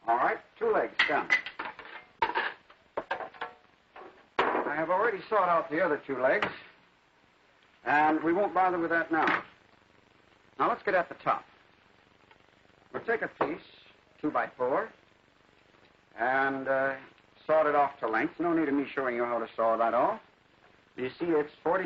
All right, 2 legs done. I have already sawed out the other 2 legs, and we won't bother with that now. Now, let's get at the top. We'll take a piece, 2 by 4, and sawed it off to length. No need of me showing you how to saw that off. You see, it's 40